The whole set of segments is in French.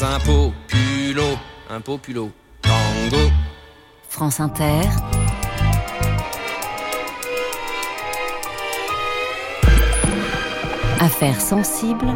un populo, tango. France Inter. Affaires sensibles.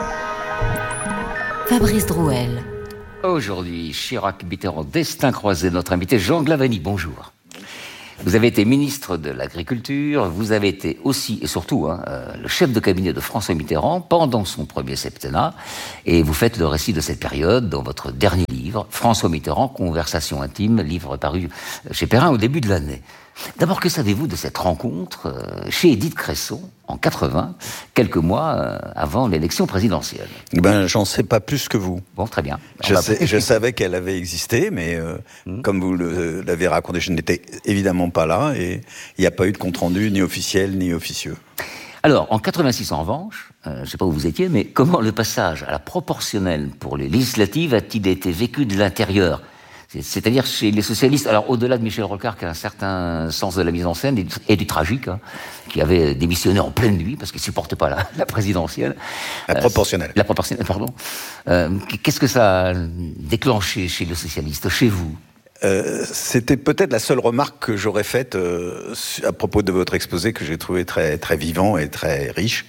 Fabrice Drouel. Aujourd'hui, Chirac-Mitterrand, destin croisé. Notre invité Jean Glavany, bonjour. Vous avez été ministre de l'Agriculture, vous avez été aussi et surtout le chef de cabinet de François Mitterrand pendant son premier septennat, et vous faites le récit de cette période dans votre dernier livre, François Mitterrand, Conversation intime, livre paru chez Perrin au début de l'année. D'abord, que savez-vous de cette rencontre chez Édith Cresson, en 80, quelques mois avant l'élection présidentielle? J'en sais pas plus que vous. Bon, très bien. Je savais qu'elle avait existé, mais comme vous l'avez raconté, je n'étais évidemment pas là, et il n'y a pas eu de compte-rendu, ni officiel, ni officieux. Alors, en 86, en revanche, je ne sais pas où vous étiez, mais comment le passage à la proportionnelle pour les législatives a-t-il été vécu de l'intérieur ? C'est-à-dire chez les socialistes, alors au-delà de Michel Rocard, qui a un certain sens de la mise en scène et du tragique, qui avait démissionné en pleine nuit parce qu'il ne supportait pas la présidentielle. La proportionnelle. La proportionnelle, pardon. Qu'est-ce que ça a déclenché chez les socialistes, chez vous ? C'était peut-être la seule remarque que j'aurais faite à propos de votre exposé, que j'ai trouvé très, très vivant et très riche.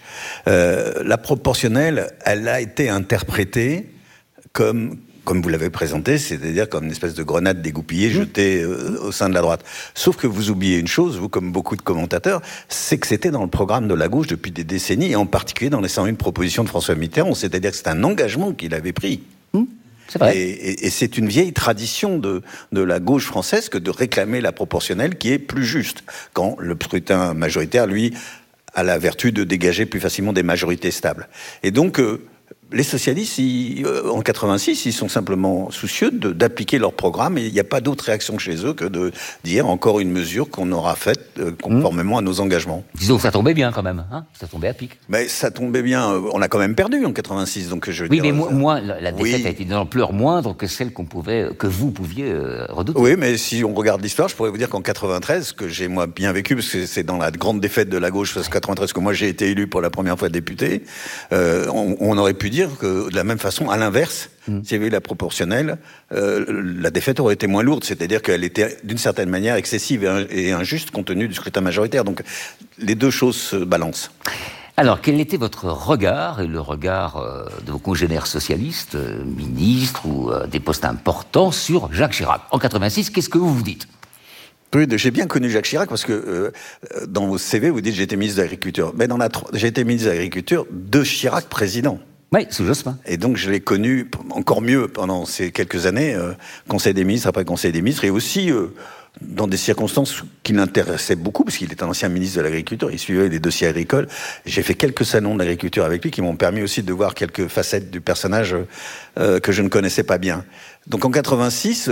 La proportionnelle, elle a été interprétée comme vous l'avez présenté, c'est-à-dire comme une espèce de grenade dégoupillée jetée au sein de la droite. Sauf que vous oubliez une chose, vous comme beaucoup de commentateurs, c'est que c'était dans le programme de la gauche depuis des décennies, et en particulier dans les 101 propositions de François Mitterrand, c'est-à-dire que c'est un engagement qu'il avait pris. C'est vrai. Et c'est une vieille tradition de la gauche française que de réclamer la proportionnelle qui est plus juste, quand le scrutin majoritaire, lui, a la vertu de dégager plus facilement des majorités stables. Et donc, les socialistes, en 86, ils sont simplement soucieux d'appliquer leur programme, et il n'y a pas d'autre réaction chez eux que de dire encore une mesure qu'on aura faite conformément à nos engagements. Disons que ça tombait bien quand même, ça tombait à pic. Mais ça tombait bien, on a quand même perdu en 86, donc je veux dire... Oui, mais la défaite a été d'une ampleur moindre que celle que vous pouviez redouter. Oui, mais si on regarde l'histoire, je pourrais vous dire qu'en 93, que j'ai moi bien vécu, parce que c'est dans la grande défaite de la gauche, parce que 93, que moi j'ai été élu pour la première fois député, on aurait pu dire que de la même façon, à l'inverse, s'il y avait eu la proportionnelle, la défaite aurait été moins lourde, c'est-à-dire qu'elle était d'une certaine manière excessive et injuste compte tenu du scrutin majoritaire. Donc les deux choses se balancent. Alors, quel était votre regard, et le regard de vos congénères socialistes, ministres ou des postes importants, sur Jacques Chirac? En 86, qu'est-ce que vous vous dites? Oui, j'ai bien connu Jacques Chirac parce que dans vos CV, vous dites j'ai été ministre de l'Agriculture. Mais j'ai été ministre de l'Agriculture de Chirac président. Oui, sous Jospin. Et donc je l'ai connu encore mieux pendant ces quelques années, Conseil des ministres après Conseil des ministres, et aussi dans des circonstances qui l'intéressaient beaucoup, parce qu'il est un ancien ministre de l'Agriculture, il suivait les dossiers agricoles. J'ai fait quelques salons de l'agriculture avec lui qui m'ont permis aussi de voir quelques facettes du personnage que je ne connaissais pas bien. Donc en 86,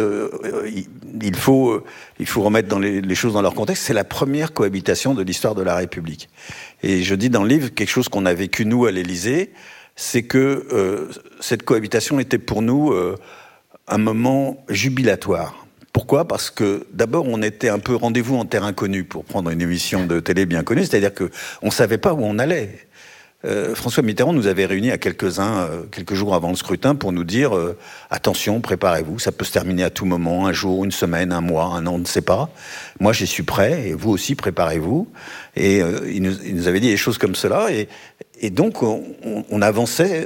il faut remettre les choses dans leur contexte. C'est la première cohabitation de l'histoire de la République. Et je dis dans le livre quelque chose qu'on a vécu nous à l'Élysée, c'est que cette cohabitation était pour nous un moment jubilatoire. Pourquoi ? Parce que d'abord, on était un peu rendez-vous en terre inconnue, pour prendre une émission de télé bien connue, c'est-à-dire qu'on ne savait pas où on allait. François Mitterrand nous avait réunis à quelques-uns, quelques jours avant le scrutin, pour nous dire attention, préparez-vous, ça peut se terminer à tout moment, un jour, une semaine, un mois, un an, on ne sait pas. Moi, j'y suis prêt, et vous aussi, préparez-vous. Et il nous avait dit des choses comme cela, et donc on avançait,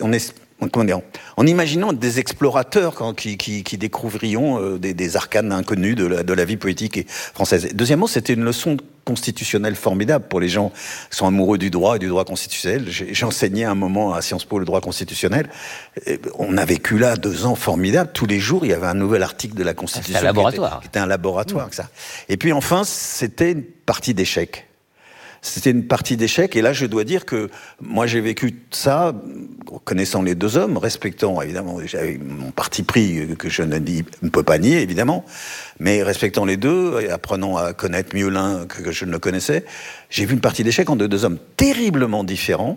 en imaginant des explorateurs qui découvririons des arcanes inconnues de la vie politique française. Et deuxièmement, c'était une leçon constitutionnelle formidable pour les gens qui sont amoureux du droit et du droit constitutionnel. J'enseignais un moment à Sciences Po le droit constitutionnel. Et on a vécu là 2 ans formidables. Tous les jours, il y avait un nouvel article de la Constitution. C'était un laboratoire. Qui était un laboratoire, ça. Et puis enfin, c'était une partie d'échec. C'était une partie d'échec, et là je dois dire que moi j'ai vécu ça, connaissant les 2 hommes, respectant évidemment, j'avais mon parti pris que je ne peux pas nier évidemment, mais respectant les deux et apprenant à connaître mieux l'un que je ne le connaissais, j'ai vu une partie d'échec entre 2 hommes terriblement différents,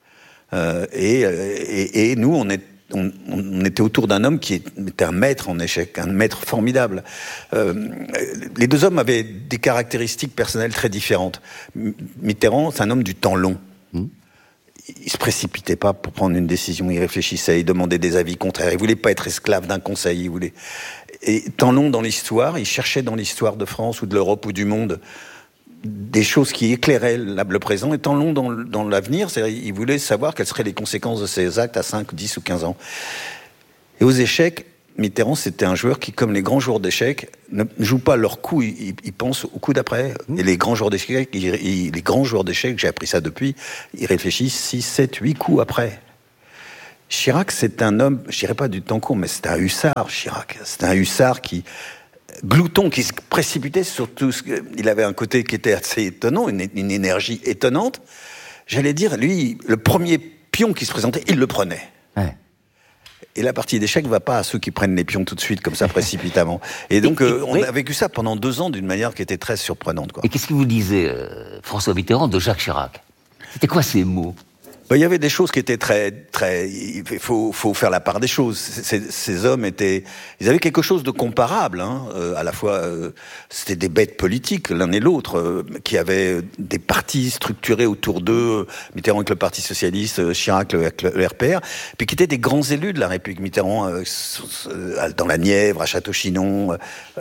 et nous on était autour d'un homme qui était un maître en échec, un maître formidable. Les 2 hommes avaient des caractéristiques personnelles très différentes. Mitterrand, c'est un homme du temps long. il se précipitait pas pour prendre une décision, il réfléchissait, il demandait des avis contraires, il voulait pas être esclave d'un conseil, il voulait... Et tant long dans l'histoire, il cherchait dans l'histoire de France ou de l'Europe ou du monde des choses qui éclairaient le présent, et tant long dans l'avenir, c'est-à-dire il voulait savoir quelles seraient les conséquences de ses actes à 5, 10 ou 15 ans. Et aux échecs, Mitterrand, c'était un joueur qui, comme les grands joueurs d'échecs, ne joue pas leur coup, il pense au coup d'après. Et les grands joueurs d'échecs, j'ai appris ça depuis, ils réfléchissent 6, 7, 8 coups après. Chirac, c'est un homme, je dirais pas du temps court, mais c'est un hussard, Chirac. C'est un hussard glouton, qui se précipitait sur tout il avait un côté qui était assez étonnant, une énergie étonnante. J'allais dire, lui, le premier pion qui se présentait, il le prenait. Ouais. Et la partie d'échecs ne va pas à ceux qui prennent les pions tout de suite, comme ça, précipitamment. Et donc, on a vécu ça pendant 2 ans d'une manière qui était très surprenante, quoi. Et qu'est-ce que vous disait François Mitterrand de Jacques Chirac? C'était quoi ces mots? Il y avait des choses qui étaient il faut faire la part des choses. Ces hommes ils avaient quelque chose de comparable, hein. À la fois, c'était des bêtes politiques, l'un et l'autre, qui avaient des partis structurés autour d'eux, Mitterrand avec le Parti Socialiste, Chirac avec le RPR, puis qui étaient des grands élus de la République. Mitterrand, dans la Nièvre, à Château-Chinon,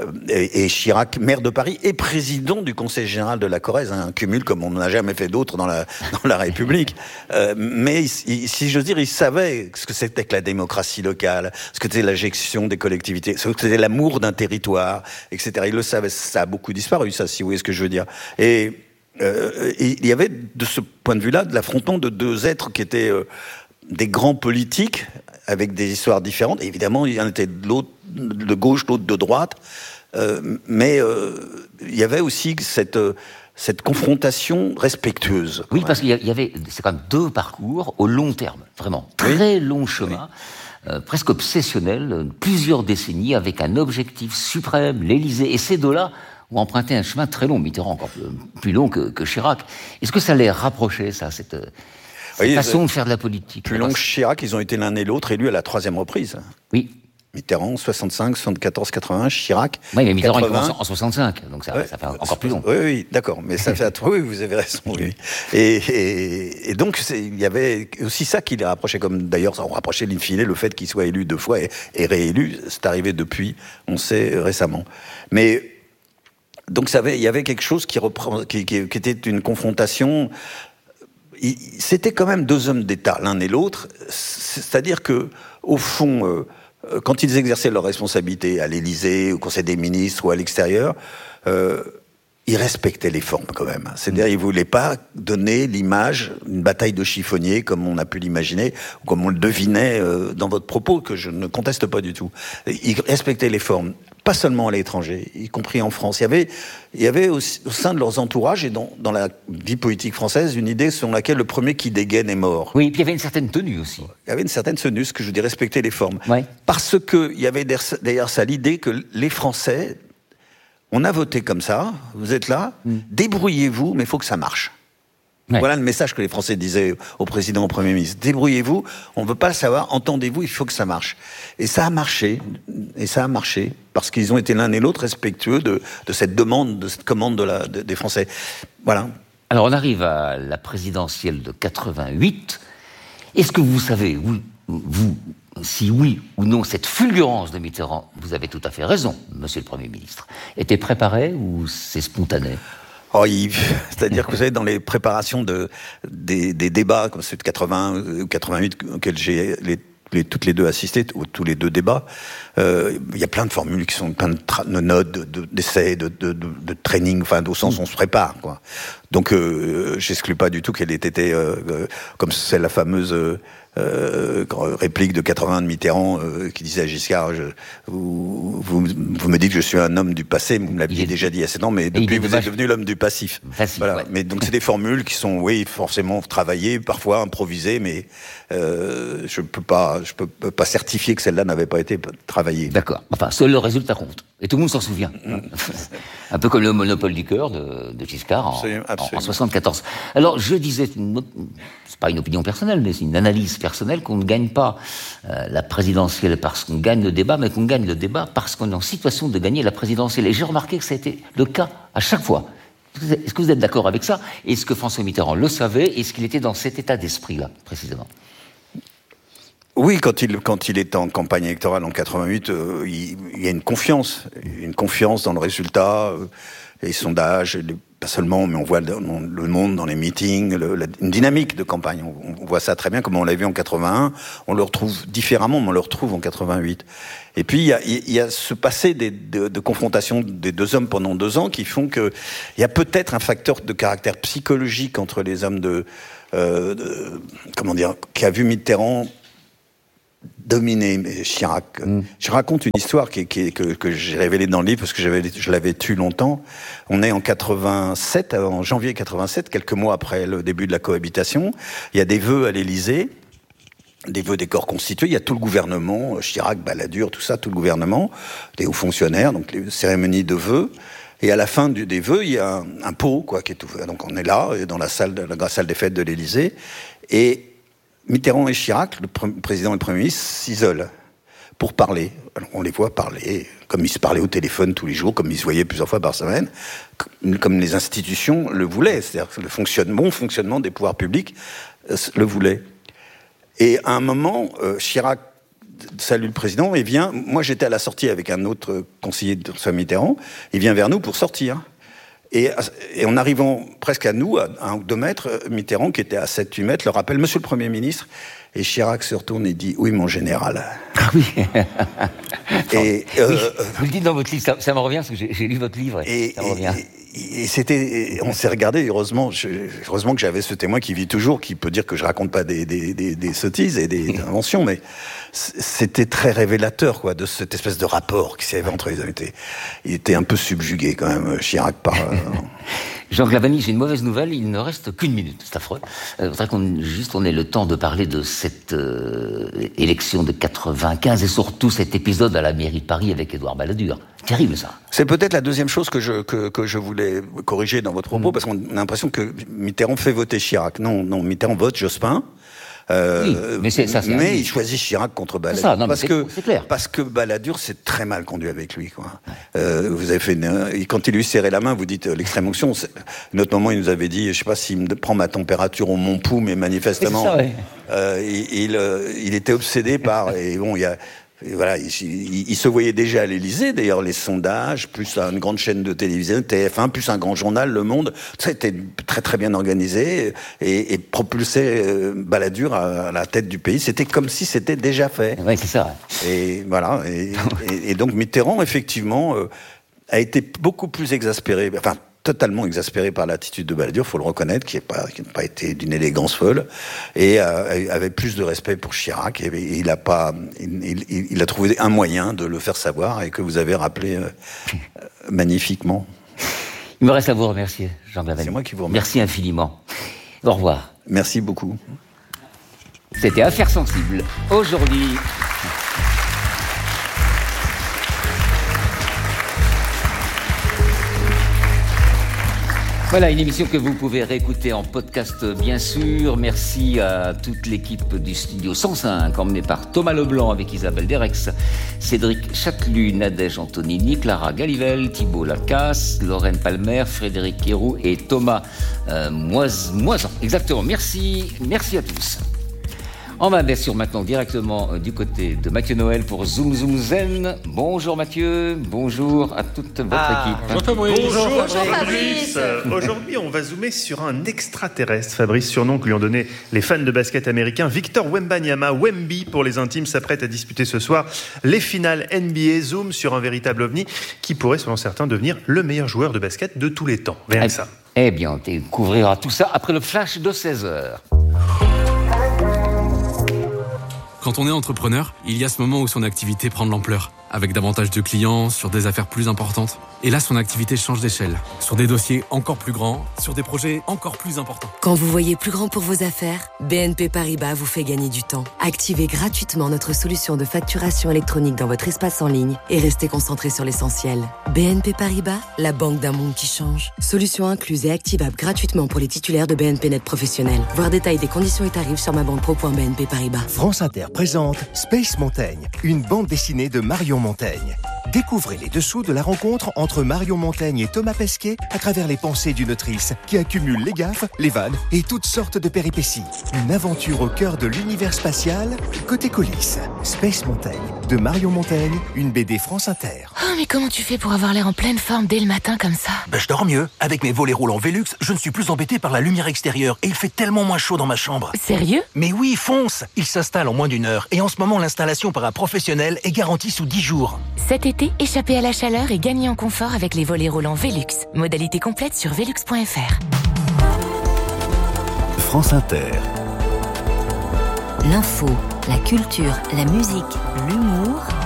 et Chirac, maire de Paris, et président du Conseil Général de la Corrèze, hein, un cumul comme on n'a jamais fait d'autre dans la République. Mais si j'ose dire, il savait ce que c'était que la démocratie locale, ce que c'était la gestion des collectivités, ce que c'était l'amour d'un territoire, etc. Il le savait. Ça a beaucoup disparu, ça, si vous voyez ce que je veux dire. Et il y avait, de ce point de vue-là, de l'affrontement de 2 êtres qui étaient des grands politiques, avec des histoires différentes. Et évidemment, il y en était de l'autre de gauche, l'autre de droite. Mais il y avait aussi cette confrontation respectueuse. Oui, parce qu'il y avait, c'est quand même 2 parcours au long terme, vraiment, très long chemin, presque obsessionnel, plusieurs décennies, avec un objectif suprême, l'Élysée. Et ces 2-là ont emprunté un chemin très long, Mitterrand encore plus long que Chirac. Est-ce que ça les rapprochait, ça, cette façon de faire de la politique? Plus long que Chirac, ils ont été l'un et l'autre élus à la 3e reprise. Oui. Mitterrand, 65, 74, 81, Chirac. Oui, mais Mitterrand 80. En 65, donc ça fait encore plus long. Oui, d'accord, mais ça fait oui, vous avez raison. Oui. Et donc, il y avait aussi ça qui les rapprochait, comme d'ailleurs, ça rapprochait in fine le fait qu'il soit élu 2 fois et réélu. C'est arrivé depuis, on sait, récemment. Mais, donc, il y avait quelque chose qui était une confrontation. C'était quand même 2 hommes d'État, l'un et l'autre. C'est-à-dire que, au fond, quand ils exerçaient leurs responsabilités à l'Élysée, au Conseil des ministres ou à l'extérieur, ils respectaient les formes quand même. C'est-à-dire, ils voulaient pas donner l'image d'une bataille de chiffonniers comme on a pu l'imaginer, ou comme on le devinait dans votre propos, que je ne conteste pas du tout. Ils respectaient les formes, pas seulement à l'étranger, y compris en France. Il y avait au sein de leurs entourages et dans la vie politique française une idée selon laquelle le premier qui dégaine est mort. Oui, et puis il y avait une certaine tenue aussi. Il y avait une certaine tenue, ce que je dis, respecter les formes. Ouais. Parce qu'il y avait derrière ça l'idée que les Français, on a voté comme ça, vous êtes là, débrouillez-vous, mais il faut que ça marche. Ouais. Voilà le message que les Français disaient au président, au Premier ministre. Débrouillez-vous, on ne veut pas le savoir, entendez-vous, il faut que ça marche. Et ça a marché, parce qu'ils ont été l'un et l'autre respectueux de cette demande, de cette commande des Français. Voilà. Alors on arrive à la présidentielle de 88. Est-ce que vous savez, vous, si oui ou non, cette fulgurance de Mitterrand, vous avez tout à fait raison, monsieur le Premier ministre, était préparée ou c'est spontané ? C'est-à-dire que vous savez, dans les préparations des débats, comme ceux de 80 ou 88, auxquels j'ai toutes les 2 assisté, ou tous les 2 débats, il y a plein de formules qui sont plein de notes, d'essais, de training, enfin, au sens où on se prépare, quoi. Donc, j'exclus pas du tout qu'elle ait été, comme c'est la fameuse réplique de 80 de Mitterrand qui disait à Giscard, vous me dites que je suis un homme du passé, vous me l'aviez déjà dit il y a 7 ans, mais depuis vous êtes devenu l'homme du passif. Voilà. Ouais. Mais donc c'est des formules qui sont, oui, forcément travaillées, parfois improvisées, mais je peux pas certifier que celle-là n'avait pas été travaillée. D'accord. Enfin, seul le résultat compte. Et tout le monde s'en souvient. Un peu comme le monopole du cœur de Giscard en 74. Alors, je disais, c'est pas une opinion personnelle, mais c'est une analyse personnelle, qu'on ne gagne pas la présidentielle parce qu'on gagne le débat, mais qu'on gagne le débat parce qu'on est en situation de gagner la présidentielle. Et j'ai remarqué que ça a été le cas à chaque fois. Est-ce que vous êtes d'accord avec ça? Est-ce que François Mitterrand le savait? Est-ce qu'il était dans cet état d'esprit-là, précisément? Oui, quand il est en campagne électorale en 88, il y a une confiance dans le résultat, les sondages, pas seulement, mais on voit le monde dans les meetings, une dynamique de campagne. On voit ça très bien, comme on l'a vu en 81. On le retrouve différemment, mais on le retrouve en 88. Et puis, il y a ce passé de confrontation des deux hommes pendant 2 ans qui font que il y a peut-être un facteur de caractère psychologique entre les hommes qui a vu Mitterrand dominer Chirac. Je raconte une histoire que j'ai révélée dans le livre parce que je l'avais tue longtemps. On est en 87, en janvier 87, quelques mois après le début de la cohabitation. Il y a des vœux à l'Élysée, des vœux des corps constitués. Il y a tout le gouvernement, Chirac, Balladur, tout ça, tout le gouvernement, des hauts fonctionnaires, donc les cérémonies de vœux. Et à la fin des vœux, il y a un pot, qui est ouvert. Donc on est là, dans la salle des fêtes de l'Élysée, et Mitterrand et Chirac, le président et le Premier ministre, s'isolent pour parler. Alors, on les voit parler, comme ils se parlaient au téléphone tous les jours, comme ils se voyaient plusieurs fois par semaine, comme les institutions le voulaient, c'est-à-dire que le bon fonctionnement des pouvoirs publics le voulait. Et à un moment, Chirac salue le président et vient... Moi, j'étais à la sortie avec un autre conseiller de François Mitterrand, il vient vers nous pour sortir. Et en arrivant presque à nous, à 1 ou 2 mètres, Mitterrand, qui était à 7-8 mètres, leur appelle « Monsieur le Premier ministre ». Et Chirac se retourne et dit « Oui, mon général ». Ah oui. Et, vous le dites dans votre livre, ça me revient, parce que j'ai lu votre livre, et ça me revient. Et on s'est regardé, heureusement que j'avais ce témoin qui vit toujours, qui peut dire que je raconte pas des sottises et des inventions, mais c'était très révélateur, de cette espèce de rapport qui s'y avait entre les hommes. Il était un peu subjugué, quand même, Chirac, par... Jean Glavany, j'ai une mauvaise nouvelle, il ne reste qu'une minute, c'est affreux. Je voudrais qu'on ait le temps de parler de cette élection de 95 et surtout cet épisode à la mairie de Paris avec Édouard Balladur. Terrible, ça. C'est peut-être la deuxième chose que je voulais corriger dans votre propos, parce qu'on a l'impression que Mitterrand fait voter Chirac. Non, Mitterrand vote Jospin. Oui, mais il choisit Chirac contre Balladur. Ça, non, c'est clair. Parce que Balladur s'est très mal conduit avec lui, vous avez fait quand il lui serrait la main, vous dites l'extrême onction. Un autre moment, il nous avait dit, je sais pas s'il me prend ma température au Montpou, mais manifestement, c'est ça, il était obsédé par. Et bon, il se voyait déjà à l'Élysée, d'ailleurs, les sondages, plus une grande chaîne de télévision, TF1, plus un grand journal, Le Monde, ça était très très bien organisé et propulsait Balladur à la tête du pays. C'était comme si c'était déjà fait. Oui, c'est ça. Et voilà. Et donc Mitterrand, effectivement, a été beaucoup plus exaspéré, totalement exaspéré par l'attitude de Balladur, faut le reconnaître, qui n'a pas été d'une élégance folle, et avait plus de respect pour Chirac, et il a trouvé un moyen de le faire savoir, et que vous avez rappelé magnifiquement. Il me reste à vous remercier, Jean Glavany. C'est moi qui vous remercie. Merci infiniment. Au revoir. Merci beaucoup. C'était Affaires sensibles. Aujourd'hui... Voilà, une émission que vous pouvez réécouter en podcast, bien sûr. Merci à toute l'équipe du Studio 105, emmenée par Thomas Leblanc avec Isabelle Derex, Cédric Chatelus, Nadège Antonini, Clara Galivel, Thibault Lacasse, Lorraine Palmer, Frédéric Héroux et Thomas Moisan. Exactement, merci à tous. On va bien sûr maintenant directement du côté de Mathieu Noël pour Zoom Zoom Zen. Bonjour Mathieu, bonjour à toute votre équipe. Bonjour Fabrice. Bonjour Fabrice. Aujourd'hui, on va zoomer sur un extraterrestre. Fabrice, surnom que lui ont donné les fans de basket américains. Victor Wembanyama, Wemby pour les intimes, s'apprête à disputer ce soir les finales NBA. Zoom sur un véritable ovni qui pourrait, selon certains, devenir le meilleur joueur de basket de tous les temps. Rien que ça. Eh bien, on découvrira tout ça après le flash de 16h. Quand on est entrepreneur, il y a ce moment où son activité prend de l'ampleur, avec davantage de clients, sur des affaires plus importantes. Et là, son activité change d'échelle, sur des dossiers encore plus grands, sur des projets encore plus importants. Quand vous voyez plus grand pour vos affaires, BNP Paribas vous fait gagner du temps. Activez gratuitement notre solution de facturation électronique dans votre espace en ligne et restez concentré sur l'essentiel. BNP Paribas, la banque d'un monde qui change. Solution incluse et activable gratuitement pour les titulaires de BNP Net Professionnel. Voir détail des conditions et tarifs sur mabanquepro.bnp Paribas. France Inter présente Space Montaigne, une bande dessinée de Marion Montaigne. Découvrez les dessous de la rencontre entre Marion Montaigne et Thomas Pesquet à travers les pensées d'une autrice qui accumule les gaffes, les vannes et toutes sortes de péripéties. Une aventure au cœur de l'univers spatial, côté coulisses. Space Montaigne, de Marion Montaigne, une BD France Inter. Oh, mais comment tu fais pour avoir l'air en pleine forme dès le matin comme ça? Je dors mieux. Avec mes volets roulants Velux, je ne suis plus embêté par la lumière extérieure et il fait tellement moins chaud dans ma chambre. Sérieux? Mais oui, fonce! Il s'installe en moins d'1 heure et en ce moment, l'installation par un professionnel est garantie sous 10 jours. Cet été, échappez à la chaleur et gagnez en confort avec les volets roulants Velux. Modalité complète sur velux.fr. France Inter. L'info, la culture, la musique, l'humour.